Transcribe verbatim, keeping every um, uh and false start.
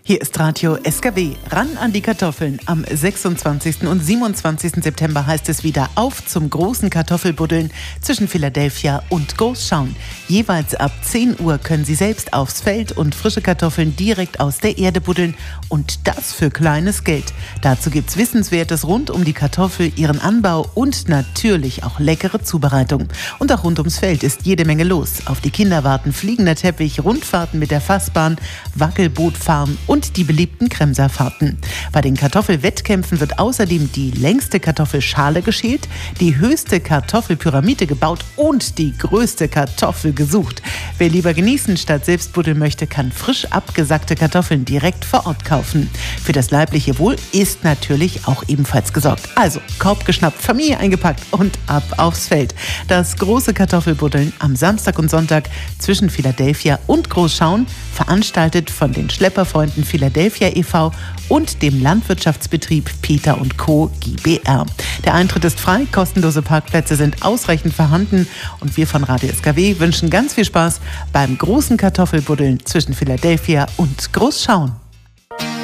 Hier ist Radio S K W. Ran an die Kartoffeln. Am sechsundzwanzigsten und siebenundzwanzigsten September heißt es wieder auf zum großen Kartoffelbuddeln zwischen Philadelphia und Großschauen. Jeweils ab zehn Uhr können Sie selbst aufs Feld und frische Kartoffeln direkt aus der Erde buddeln. Und das für kleines Geld. Dazu gibt's Wissenswertes rund um die Kartoffel, ihren Anbau und natürlich auch leckere Zubereitung. Und auch rund ums Feld ist jede Menge los. Auf die Kinder warten fliegender Teppich, Rundfahrten mit der Fassbahn, Wackelbootfahren und und die beliebten Kremserfahrten. Bei den Kartoffelwettkämpfen wird außerdem die längste Kartoffelschale geschält, die höchste Kartoffelpyramide gebaut und die größte Kartoffel gesucht. Wer lieber genießen statt selbst buddeln möchte, kann frisch abgesackte Kartoffeln direkt vor Ort kaufen. Für das leibliche Wohl ist natürlich auch ebenfalls gesorgt. Also Korb geschnappt, Familie eingepackt und ab aufs Feld. Das große Kartoffelbuddeln am Samstag und Sonntag zwischen Philadelphia und Großschauen, veranstaltet von den Schlepperfreunden Philadelphia e V und dem Landwirtschaftsbetrieb Peter und Co. GbR. Der Eintritt ist frei, kostenlose Parkplätze sind ausreichend vorhanden und wir von Radio S K W wünschen ganz viel Spaß beim großen Kartoffelbuddeln zwischen Philadelphia und Großschauen.